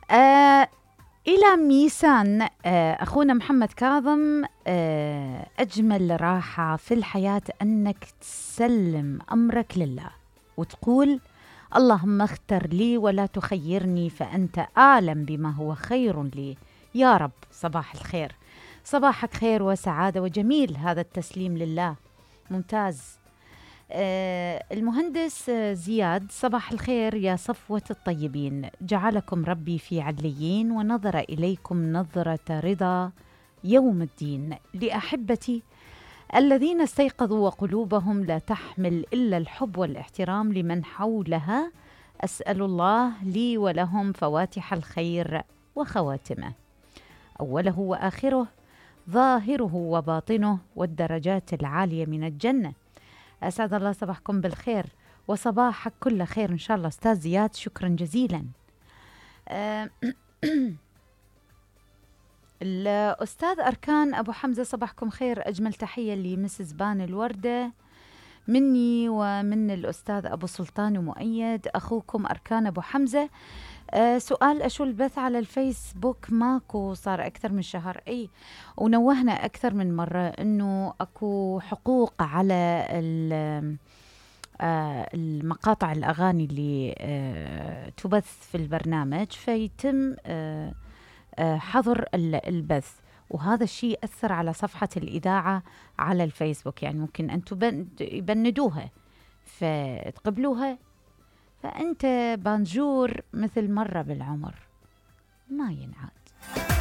آه إلى ميسان، أخونا محمد كاظم، أجمل راحة في الحياة أنك تسلم أمرك لله وتقول اللهم اختر لي ولا تخيرني فأنت أعلم بما هو خير لي يا رب. صباح الخير، صباحك خير وسعادة وجميل هذا التسليم لله، ممتاز. المهندس زياد، صباح الخير يا صفوة الطيبين، جعلكم ربي في عليين ونظر إليكم نظرة رضا يوم الدين. لأحبتي الذين استيقظوا وقلوبهم لا تحمل إلا الحب والاحترام لمن حولها، أسأل الله لي ولهم فواتح الخير وخواتمه، أوله وآخره، ظاهره وباطنه، والدرجات العالية من الجنة. أسعد الله صباحكم بالخير وصباحك كل خير إن شاء الله أستاذ زياد، شكرا جزيلا. الأستاذ أركان أبو حمزة، صباحكم خير، أجمل تحية لمسز بان الوردة مني ومن الأستاذ أبو سلطان ومؤيد، أخوكم أركان أبو حمزة. سؤال أشو البث على الفيسبوك ماكو، صار أكثر من شهر، أي ونوهنا أكثر من مرة أنه أكو حقوق على المقاطع الأغاني اللي تبث في البرنامج، فيتم حظر البث، وهذا الشيء أثر على صفحة الإذاعة على الفيسبوك، يعني ممكن أن يبندوها فتقبلوها، فأنت بانجور مثل مرة بالعمر ما ينعاد.